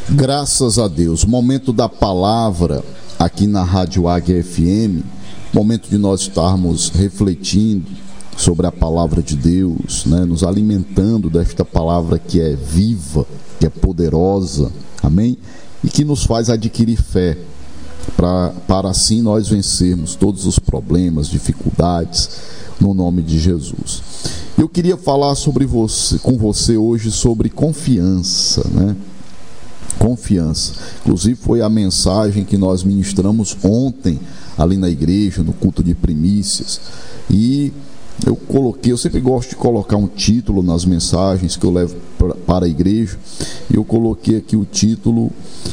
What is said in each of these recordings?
Graças a Deus. Momento da palavra aqui na Rádio Águia FM, momento de nós estarmos refletindo sobre a palavra de Deus, né? Nos alimentando desta palavra que é viva, que é poderosa, amém? E que nos faz adquirir fé, para assim nós vencermos todos os problemas, dificuldades, no nome de Jesus. Eu queria falar com você hoje sobre confiança, né? Confiança. Inclusive foi a mensagem que nós ministramos ontem ali na igreja, no culto de primícias. E eu sempre gosto de colocar um título nas mensagens que eu levo para a igreja. E eu coloquei aqui o título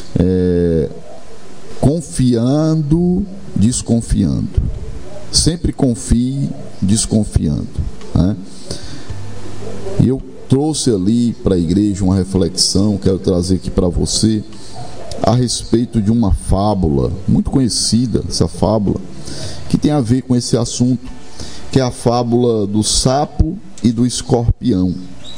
Confiando, Desconfiando. Sempre confie desconfiando, né? E eu trouxe ali para a igreja uma reflexão, quero trazer aqui para você, a respeito de uma fábula muito conhecida, essa fábula, que tem a ver com esse assunto, que é a fábula do sapo e do escorpião.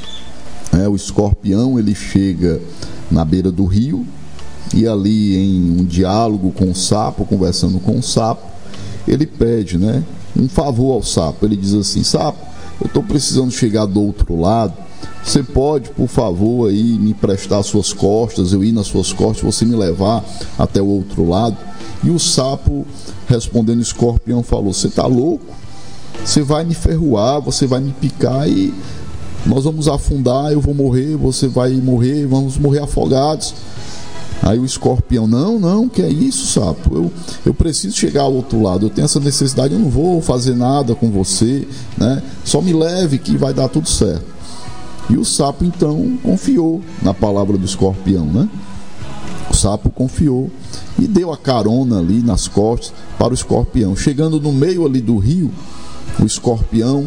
O escorpião, ele chega na beira do rio, e ali em um diálogo com o sapo, conversando com o sapo, ele pede, né, um favor ao sapo. Ele diz assim: sapo, eu estou precisando chegar do outro lado, você pode, por favor, aí me emprestar suas costas, eu ir nas suas costas, você me levar até o outro lado? E o sapo, respondendo o escorpião, falou: você está louco? Você vai me ferroar, você vai me picar e nós vamos afundar, eu vou morrer, você vai morrer, vamos morrer afogados. Aí o escorpião: não, que é isso, sapo? Eu preciso chegar ao outro lado, eu tenho essa necessidade, eu não vou fazer nada com você, né? Só me leve que vai dar tudo certo. E o sapo então confiou na palavra do escorpião, né? O sapo confiou e deu a carona ali nas costas para o escorpião. Chegando no meio ali do rio, o escorpião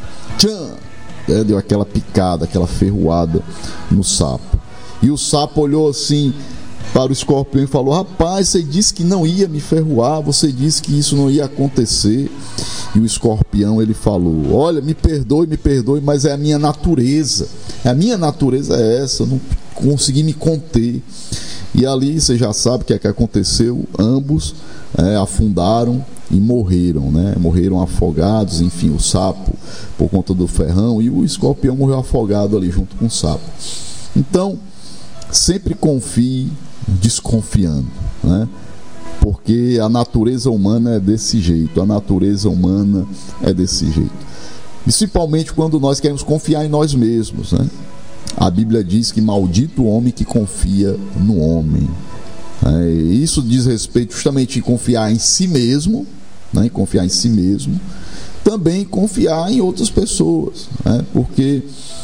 deu aquela picada, aquela ferroada no sapo. E o sapo olhou assim para o escorpião e falou: rapaz, você disse que não ia me ferroar, você disse que isso não ia acontecer. E o escorpião, ele falou: olha, me perdoe, mas é a minha natureza, é essa, eu não consegui me conter. E ali você já sabe o que é que aconteceu, ambos afundaram e morreram, né? Morreram afogados, enfim, o sapo por conta do ferrão e o escorpião morreu afogado ali junto com o sapo. Então, sempre confie desconfiando, né? Porque a natureza humana é desse jeito, principalmente quando nós queremos confiar em nós mesmos, né? A Bíblia diz que maldito o homem que confia no homem. Isso diz respeito justamente em confiar em si mesmo, né? Confiar em si mesmo, também confiar em outras pessoas, né? Porque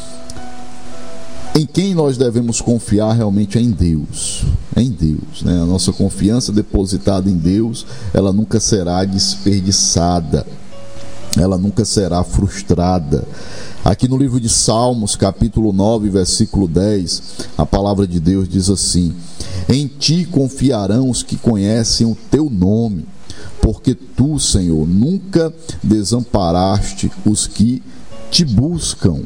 em quem nós devemos confiar realmente é em Deus, né? A nossa confiança depositada em Deus, ela nunca será desperdiçada, ela nunca será frustrada. Aqui no livro de Salmos, capítulo 9, versículo 10, a palavra de Deus diz assim: em ti confiarão os que conhecem o teu nome, porque tu, Senhor, nunca desamparaste os que te buscam.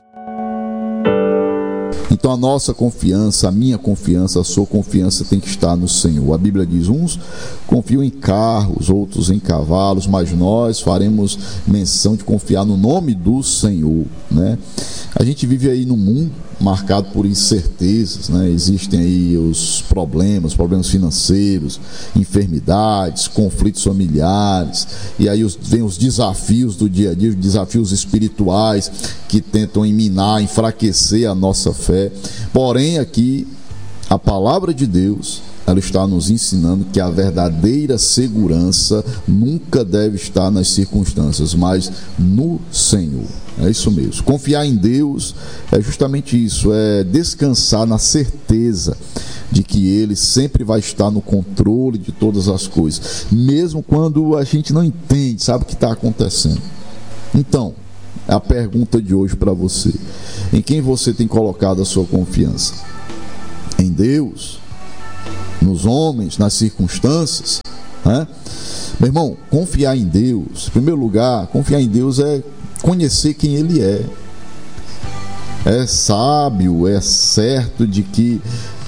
Então a nossa confiança, a minha confiança, a sua confiança tem que estar no Senhor. A Bíblia diz: uns confiam em carros, outros em cavalos, mas nós faremos menção de confiar no nome do Senhor, né? A gente vive aí num mundo marcado por incertezas, né? Existem aí os problemas financeiros, enfermidades, conflitos familiares, e aí vem os desafios do dia a dia, os desafios espirituais que tentam minar, enfraquecer a nossa fé. Porém, aqui a palavra de Deus, ela está nos ensinando que a verdadeira segurança nunca deve estar nas circunstâncias, mas no Senhor. É isso mesmo. Confiar em Deus é justamente isso, é descansar na certeza de que Ele sempre vai estar no controle de todas as coisas, mesmo quando a gente não entende, sabe o que está acontecendo. Então, a pergunta de hoje para você: em quem você tem colocado a sua confiança? Em Deus? Nos homens? Nas circunstâncias? Meu irmão, confiar em Deus, em primeiro lugar, confiar em Deus é conhecer quem Ele é sábio, é certo de que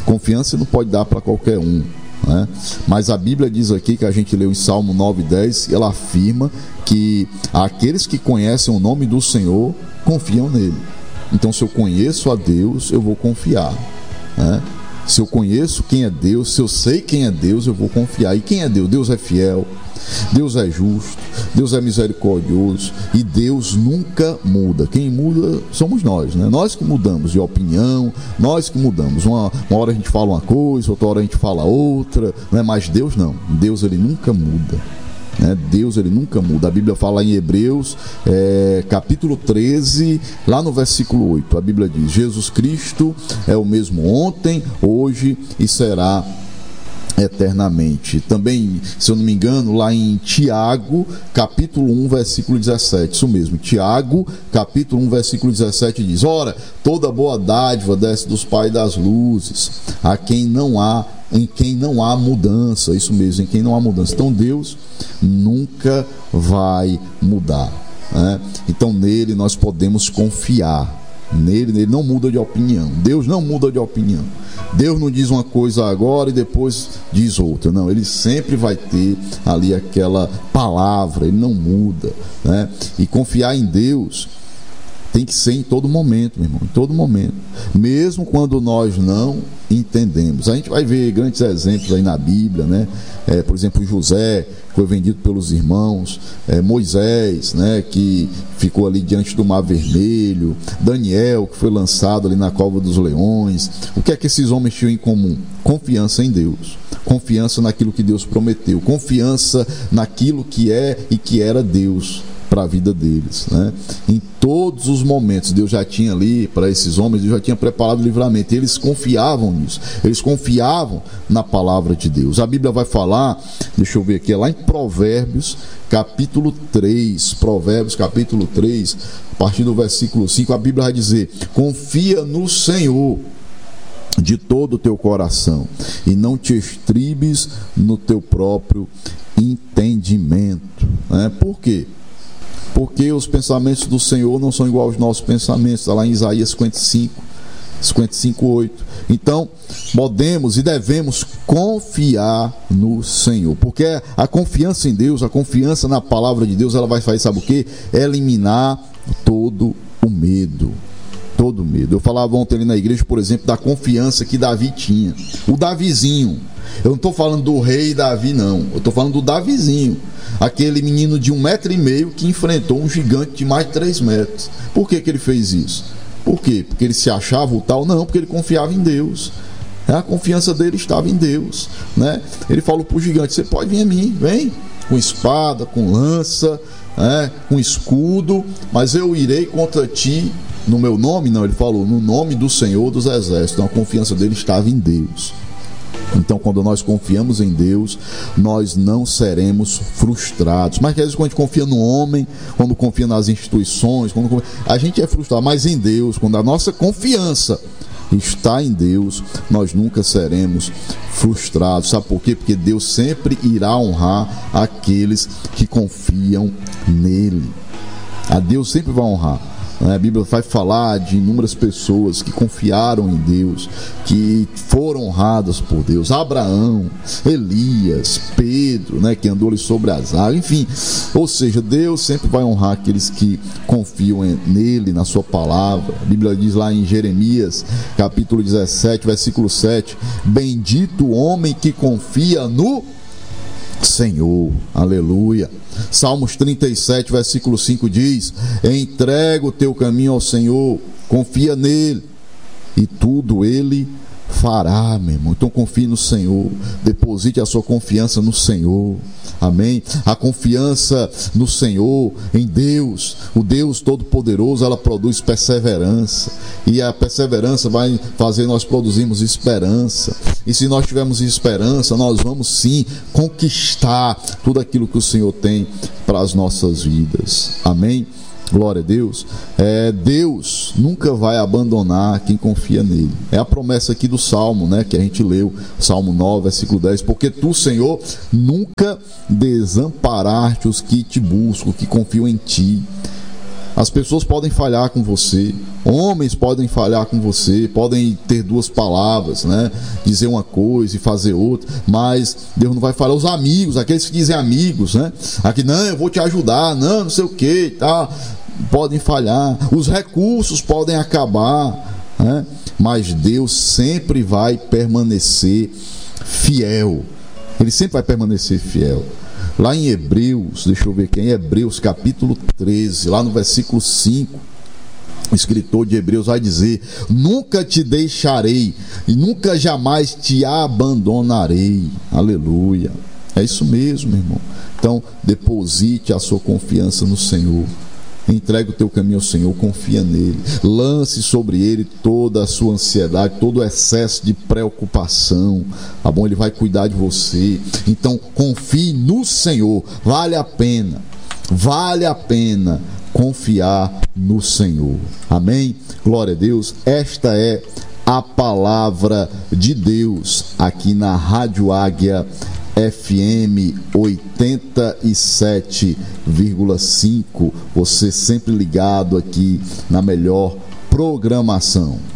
Confiança você não pode dar para qualquer um, né? Mas a Bíblia diz aqui, que a gente leu em Salmo 9:10, ela afirma que aqueles que conhecem o nome do Senhor confiam nele. Então, se eu conheço a Deus, eu vou confiar, né? Se eu conheço quem é Deus, se eu sei quem é Deus, eu vou confiar. E quem é Deus? Deus é fiel, Deus é justo, Deus é misericordioso e Deus nunca muda. Quem muda somos nós, né? Nós que mudamos de opinião, nós que mudamos. Uma hora a gente fala uma coisa, outra hora a gente fala outra, né? Mas Deus não. Deus, ele nunca muda, né? Deus, ele nunca muda. A Bíblia fala em Hebreus capítulo 13, lá no versículo 8, a Bíblia diz: Jesus Cristo é o mesmo ontem, hoje e será eternamente. Também, se eu não me engano, lá em Tiago, capítulo 1, versículo 17, isso mesmo, Tiago, capítulo 1, versículo 17 diz: ora, toda boa dádiva desce dos pais das luzes, em quem não há mudança. Isso mesmo, em quem não há mudança. Então Deus nunca vai mudar, né? Então nele nós podemos confiar. Nele não muda de opinião. Deus não muda de opinião. Deus não diz uma coisa agora e depois diz outra. Não, ele sempre vai ter ali aquela palavra, ele não muda, né? E confiar em Deus tem que ser em todo momento, meu irmão, em todo momento, mesmo quando nós não entendemos. A gente vai ver grandes exemplos aí na Bíblia, né? Por exemplo, José, que foi vendido pelos irmãos, Moisés, né, que ficou ali diante do Mar Vermelho, Daniel, que foi lançado ali na cova dos leões. O que é que esses homens tinham em comum? Confiança em Deus, confiança naquilo que Deus prometeu, confiança naquilo que é e que era Deus para a vida deles, né? Em todos os momentos Deus já tinha ali para esses homens, Deus já tinha preparado o livramento, e eles confiavam nisso, eles confiavam na palavra de Deus. A Bíblia vai falar, deixa eu ver aqui, é lá em Provérbios capítulo 3, Provérbios capítulo 3, a partir do versículo 5, a Bíblia vai dizer: confia no Senhor de todo o teu coração e não te estribes no teu próprio entendimento, né? Por quê? Porque os pensamentos do Senhor não são iguais aos nossos pensamentos. Está lá em Isaías 55:8. Então, podemos e devemos confiar no Senhor, porque a confiança em Deus, a confiança na palavra de Deus, ela vai fazer, sabe o quê? Eliminar todo o medo. Todo medo. Eu falava ontem ali na igreja, por exemplo, da confiança que Davi tinha. O Davizinho. Eu não estou falando do rei Davi, não. Eu estou falando do Davizinho. Aquele menino de 1,5 metro que enfrentou um gigante de mais de 3 metros. Por que ele fez isso? Por quê? Porque ele se achava o tal? Não, porque ele confiava em Deus. A confiança dele estava em Deus, né? Ele falou para o gigante: você pode vir a mim, vem, com espada, com lança, né? Com escudo, mas eu irei contra ti no meu nome. Não, ele falou no nome do Senhor dos Exércitos. Então a confiança dele estava em Deus. Então, quando nós confiamos em Deus, nós não seremos frustrados. Mas às vezes, quando a gente confia no homem, quando confia nas instituições, a gente é frustrado. Mas em Deus, quando a nossa confiança está em Deus, nós nunca seremos frustrados. Sabe por quê? Porque Deus sempre irá honrar aqueles que confiam nele. A Deus sempre vai honrar. A Bíblia vai falar de inúmeras pessoas que confiaram em Deus, que foram honradas por Deus. Abraão, Elias, Pedro, né, que andou ali sobre as águas, enfim. Ou seja, Deus sempre vai honrar aqueles que confiam nele, na sua palavra. A Bíblia diz lá em Jeremias, capítulo 17, versículo 7: bendito o homem que confia no Senhor. Aleluia. Salmos 37, versículo 5 diz: entrega o teu caminho ao Senhor, confia nele e tudo ele fará, meu irmão. Então confie no Senhor, deposite a sua confiança no Senhor, amém? A confiança no Senhor, em Deus, o Deus Todo-Poderoso, ela produz perseverança, e a perseverança vai fazer nós produzirmos esperança, e se nós tivermos esperança, nós vamos sim conquistar tudo aquilo que o Senhor tem para as nossas vidas, amém? Glória a Deus. Deus nunca vai abandonar quem confia nele. É a promessa aqui do Salmo, né, que a gente leu, Salmo 9, versículo 10: porque tu, Senhor, nunca desamparaste os que te buscam, que confiam em ti. As pessoas podem falhar com você, homens podem falhar com você, podem ter duas palavras, né? Dizer uma coisa e fazer outra, mas Deus não vai falhar. Os amigos, aqueles que dizem amigos, né? Aqui, não, eu vou te ajudar, não sei o que, tá? Podem falhar, os recursos podem acabar, né? Mas Deus sempre vai permanecer fiel. Ele sempre vai permanecer fiel. Lá em Hebreus, deixa eu ver aqui, em Hebreus capítulo 13, lá no versículo 5, o escritor de Hebreus vai dizer: nunca te deixarei e nunca jamais te abandonarei. Aleluia. É isso mesmo, meu irmão. Então, deposite a sua confiança no Senhor. Entregue o teu caminho ao Senhor, confia nele, lance sobre ele toda a sua ansiedade, todo o excesso de preocupação, tá bom? Ele vai cuidar de você. Então confie no Senhor, vale a pena confiar no Senhor, amém? Glória a Deus. Esta é a palavra de Deus aqui na Rádio Águia FM 87,5, você sempre ligado aqui na melhor programação.